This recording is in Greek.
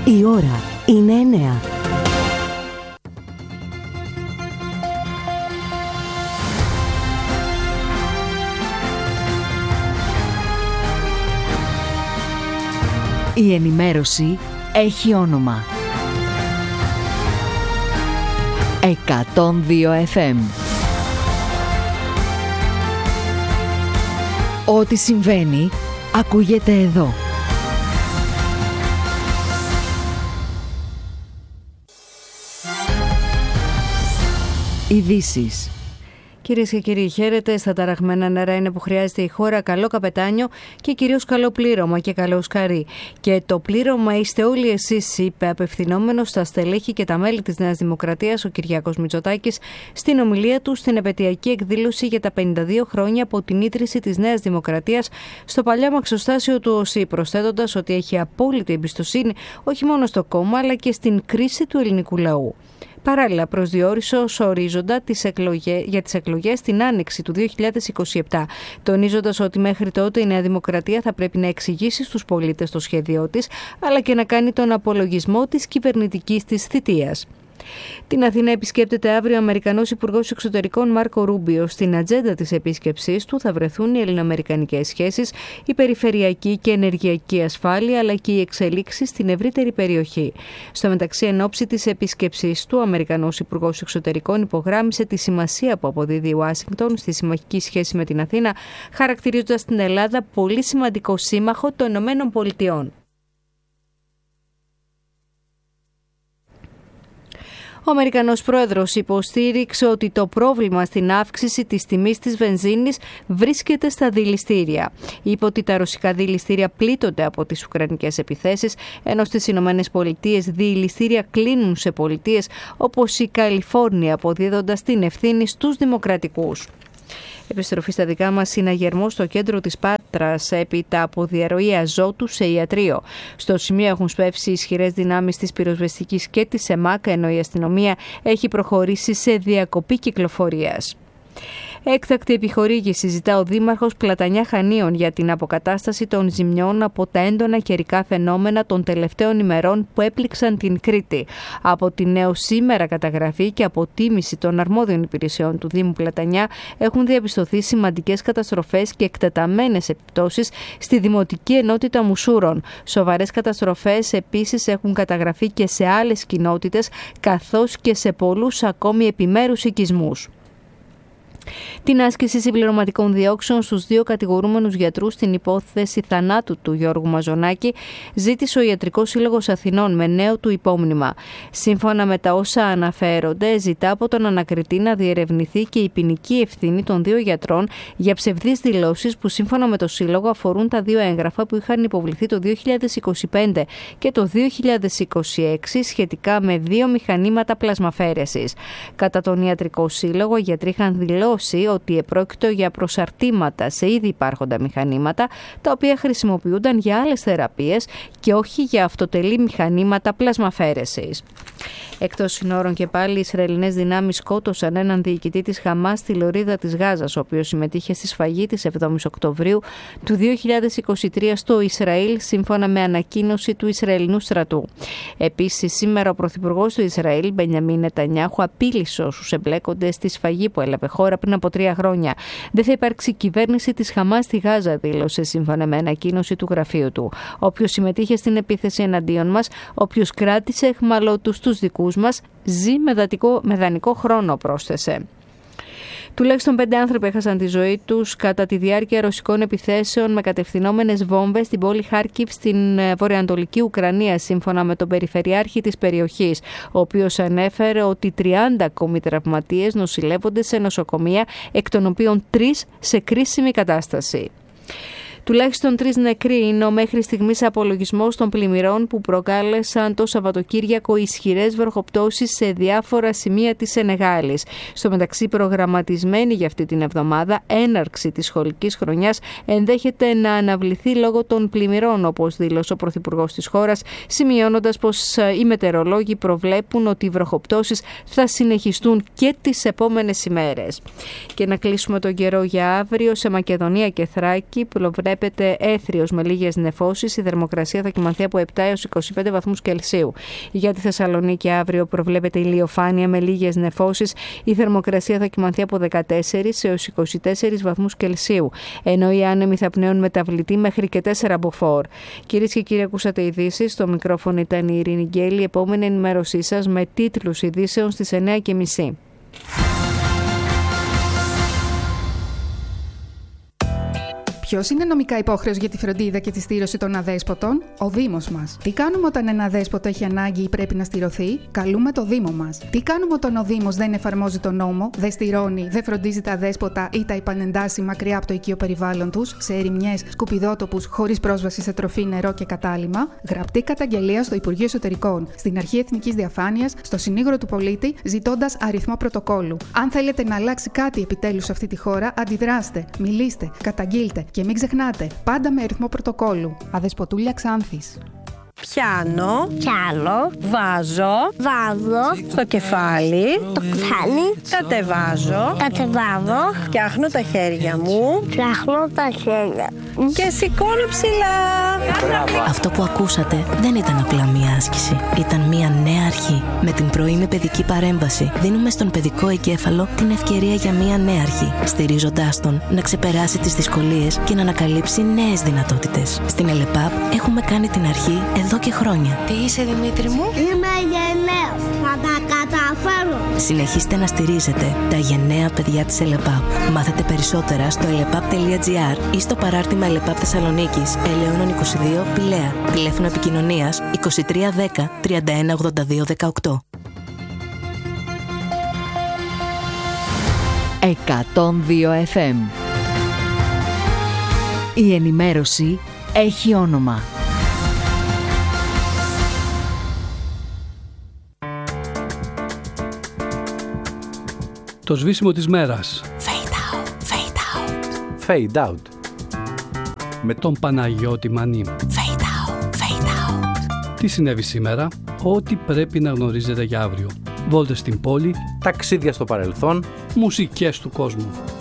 Η ώρα είναι 9. Η ενημέρωση έχει όνομα. 102 FM. Ό,τι συμβαίνει, ακούγεται εδώ. Ειδήσεις. Κυρίες και κύριοι, χαίρετε. Στα ταραγμένα νερά είναι που χρειάζεται η χώρα καλό καπετάνιο και κυρίως καλό πλήρωμα και καλό σκαρί. Και το πλήρωμα είστε όλοι εσείς, είπε απευθυνόμενος στα στελέχη και τα μέλη της Νέας Δημοκρατίας ο Κυριάκος Μητσοτάκης στην ομιλία του στην επετειακή εκδήλωση για τα 52 χρόνια από την ίδρυση της Νέας Δημοκρατίας στο παλιό μαξοστάσιο του ΟΣΥ, προσθέτοντας ότι έχει απόλυτη εμπιστοσύνη όχι μόνο στο κόμμα αλλά και στην κρίση του ελληνικού λαού. Παράλληλα, προσδιορίσε ως ορίζοντα για τις εκλογές την άνοιξη του 2027, τονίζοντας ότι μέχρι τότε η Νέα Δημοκρατία θα πρέπει να εξηγήσει στους πολίτες το σχέδιό της, αλλά και να κάνει τον απολογισμό της κυβερνητικής της θητείας. Την Αθήνα επισκέπτεται αύριο ο Αμερικανός Υπουργός Εξωτερικών Μάρκο Ρούμπιο. Στην ατζέντα της επίσκεψής του θα βρεθούν οι ελληνοαμερικανικές σχέσεις, η περιφερειακή και ενεργειακή ασφάλεια, αλλά και οι εξελίξεις στην ευρύτερη περιοχή. Στο μεταξύ, εν ώψη της επίσκεψής του, ο Αμερικανός Υπουργός Εξωτερικών υπογράμμισε τη σημασία που αποδίδει η Ουάσιγκτον στη συμμαχική σχέση με την Αθήνα, χαρακτηρίζοντας την Ελλάδα πολύ σημαντικό σύμμαχο των ΗΠΑ. Ο Αμερικανός πρόεδρος υποστήριξε ότι το πρόβλημα στην αύξηση της τιμής της βενζίνης βρίσκεται στα δειλιστήρια. Είπε ότι τα ρωσικά δειλιστήρια πλήττονται από τις ουκρανικές επιθέσεις, ενώ στις Ηνωμένες Πολιτείες δειλιστήρια κλείνουν σε πολιτείες όπως η Καλιφόρνια, αποδίδοντας την ευθύνη στους δημοκρατικούς. Επιστροφή στα δικά μας, συναγερμό στο κέντρο της Πάτρας έπειτα από διαρροή αζότου σε ιατρείο. Στο σημείο έχουν σπεύσει ισχυρές δυνάμεις της πυροσβεστικής και της ΕΜΑΚ, ενώ η αστυνομία έχει προχωρήσει σε διακοπή κυκλοφορίας. Έκτακτη επιχορήγηση ζητά ο Δήμαρχος Πλατανιά Χανίων για την αποκατάσταση των ζημιών από τα έντονα καιρικά φαινόμενα των τελευταίων ημερών που έπληξαν την Κρήτη. Από την έως σήμερα καταγραφή και αποτίμηση των αρμόδιων υπηρεσιών του Δήμου Πλατανιά έχουν διαπιστωθεί σημαντικές καταστροφές και εκτεταμένες επιπτώσεις στη Δημοτική Ενότητα Μουσούρων. Σοβαρές καταστροφές επίσης έχουν καταγραφεί και σε άλλες κοινότητες, καθώς και σε πολλούς ακόμη επιμέρους οικισμούς. Την άσκηση συμπληρωματικών διώξεων στους δύο κατηγορούμενους γιατρούς στην υπόθεση θανάτου του Γιώργου Μαζονάκη ζήτησε ο Ιατρικός Σύλλογος Αθηνών με νέο του υπόμνημα. Σύμφωνα με τα όσα αναφέρονται, ζητά από τον ανακριτή να διερευνηθεί και η ποινική ευθύνη των δύο γιατρών για ψευδείς δηλώσεις που σύμφωνα με το Σύλλογο αφορούν τα δύο έγγραφα που είχαν υποβληθεί το 2025 και το 2026 σχετικά με δύο μηχανήματα πλασμαφέρεσης. Κατά τον Ιατρικό Σύλλογο, οι γιατροί είχαν δηλώσει ότι επρόκειτο για προσαρτήματα σε ήδη υπάρχοντα μηχανήματα, τα οποία χρησιμοποιούνταν για άλλες θεραπείες και όχι για αυτοτελή μηχανήματα πλασμαφέρεσης. Εκτός συνόρων και πάλι, οι Ισραηλινές δυνάμεις σκότωσαν έναν διοικητή της Χαμάς στη λωρίδα της Γάζας, ο οποίος συμμετείχε στη σφαγή της 7ης Οκτωβρίου του 2023 στο Ισραήλ, σύμφωνα με ανακοίνωση του Ισραηλινού στρατού. Επίσης, σήμερα ο Πρωθυπουργός του Ισραήλ, Μπενιαμίν Νετανιάχου, απείλησε όσους εμπλέκονται στη σφαγή που έλαβε χώρα πριν από 3 χρόνια. Δεν θα υπάρξει κυβέρνηση της Χαμάς στη Γάζα, δήλωσε σύμφωνα με ανακοίνωση του γραφείου του. Όποιος συμμετείχε στην επίθεση εναντίον μας, όποιος κράτησε αιχμαλώτους τους δικούς μας, ζει με δανεικό χρόνο, πρόσθεσε. Τουλάχιστον 5 άνθρωποι έχασαν τη ζωή τους κατά τη διάρκεια ρωσικών επιθέσεων με κατευθυνόμενες βόμβες στην πόλη Χάρκιβ στην βορειοανατολική Ουκρανία, σύμφωνα με τον περιφερειάρχη της περιοχής, ο οποίος ανέφερε ότι 30 ακόμη τραυματίες νοσηλεύονται σε νοσοκομεία, εκ των οποίων 3 σε κρίσιμη κατάσταση. Τουλάχιστον 3 νεκροί είναι ο μέχρι στιγμής απολογισμός των πλημμυρών που προκάλεσαν το Σαββατοκύριακο ισχυρές βροχοπτώσεις σε διάφορα σημεία της Σενεγάλης. Στο μεταξύ, προγραμματισμένη για αυτή την εβδομάδα έναρξη της σχολικής χρονιάς ενδέχεται να αναβληθεί λόγω των πλημμυρών, όπως δήλωσε ο Πρωθυπουργός της χώρας, σημειώνοντας πως οι μετεωρολόγοι προβλέπουν ότι οι βροχοπτώσεις θα συνεχιστούν και τις επόμενες ημέρες. Και να κλείσουμε τον καιρό για αύριο. Σε Μακεδονία και Θράκη προβλέπεται προβλέπεται έθριος με λίγες νεφώσεις. Η θερμοκρασία θα κυμανθεί από 7 έως 25 βαθμούς Κελσίου. Για τη Θεσσαλονίκη αύριο προβλέπεται ηλιοφάνεια με λίγες νεφώσεις. Η θερμοκρασία θα κυμανθεί από 14 έως 24 βαθμούς Κελσίου. Ενώ οι άνεμοι θα πνέουν μεταβλητή μέχρι και 4 μποφόρ. Κυρίες και κύριοι, ακούσατε ειδήσεις. Στο μικρόφωνο ήταν η Ειρήνη Γκέλη. Επόμενη ενημέρωσή σας με τίτλους ειδήσεων στις 9:30. Ποιος είναι νομικά υπόχρεος για τη φροντίδα και τη στήρωση των αδέσποτων? Ο Δήμος μας. Τι κάνουμε όταν ένα αδέσποτο έχει ανάγκη ή πρέπει να στηρωθεί? Καλούμε το Δήμο μας. Τι κάνουμε όταν ο Δήμος δεν εφαρμόζει τον νόμο, δεν στηρώνει, δεν φροντίζει τα αδέσποτα ή τα επανεντάσσει μακριά από το οικείο περιβάλλον τους, σε ερημιές, σκουπιδότοπους, χωρίς πρόσβαση σε τροφή, νερό και κατάλυμμα? Γραπτή καταγγελία στο Υπουργείο Εσωτερικών, στην Αρχή Εθνικής Διαφάνειας, στο Συνήγορο του Πολίτη, ζητώντας αριθμό πρωτοκόλου. Αν θέλετε να αλλάξει κάτι επιτέλους σε αυτή τη χώρα, αντιδράστε, μιλήστε, καταγγείλτε. Και μην ξεχνάτε, πάντα με αριθμό πρωτοκόλου. Αδεσποτούλια Ξάνθης. Πιάνω, βάζω, στο κεφάλι, κατεβάζω, φτιάχνω τα χέρια μου, και σηκώνω ψηλά. Αυτό που ακούσατε δεν ήταν απλά μία άσκηση. Ήταν μία νέα αρχή. Με την πρωινή παιδική παρέμβαση δίνουμε στον παιδικό εγκέφαλο την ευκαιρία για μία νέα αρχή, στηρίζοντάς τον να ξεπεράσει τις δυσκολίες και να ανακαλύψει νέες δυνατότητες. Στην ΕΛΕΠΑΠ έχουμε κάνει την αρχή εδώ και χρόνια. Τι είσαι, Δημήτρη μου? Είμαι γενναίος. Θα τα καταφέρω. Συνεχίστε να στηρίζετε τα γενναία παιδιά της ΕΛΕΠΑΠ. Μάθετε περισσότερα στο elepap.gr ή στο παράρτημα ΕΛΕΠΑΠ Θεσσαλονίκης, Ελαιώνων 22, Πηλαία. Τηλέφωνο επικοινωνίας 2310 31 82 18. 102 FM. Η ενημέρωση έχει όνομα. Το σβήσιμο της μέρας. Fade out. Με τον Παναγιώτη Μανή. Τι συνέβη σήμερα? Ό,τι πρέπει να γνωρίζετε για αύριο. Βόλτες στην πόλη. Ταξίδια στο παρελθόν. Μουσικές του κόσμου.